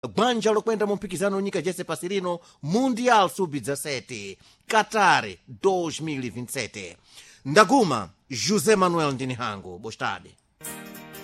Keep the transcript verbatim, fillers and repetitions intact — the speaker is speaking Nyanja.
bwanja lokwenda mu mpikisano unyika jese pasirino mundial sub dezessete qatar dois mil e vinte e sete ndaguma josé manuel ndinihango bostade.